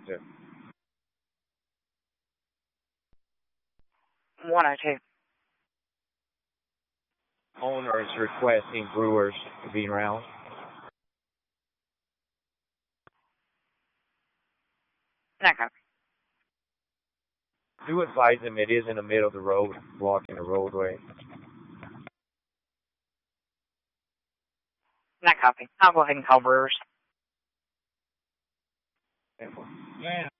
Yeah. 102. Owner is requesting Brewers to be around. No copy. Do advise them it is in the middle of the road, blocking the roadway. No copy. I'll go ahead and call Brewers. Yeah.